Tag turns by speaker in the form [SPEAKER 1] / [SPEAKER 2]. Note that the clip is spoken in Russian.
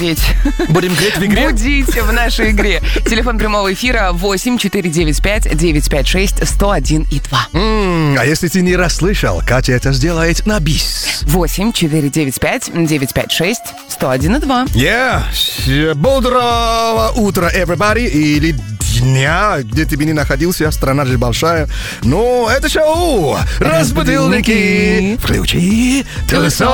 [SPEAKER 1] Будем греть в игре?
[SPEAKER 2] Будите в нашей игре. Телефон прямого эфира 8-495-956-101-2.
[SPEAKER 1] А если ты не расслышал, Катя это сделает на бис.
[SPEAKER 2] 8-495-956-101-2.
[SPEAKER 1] Бодрого утра, everybody, или дня, где ты бы ни находился, страна же большая. Но это шоу «Разбудилники». Включи телефон.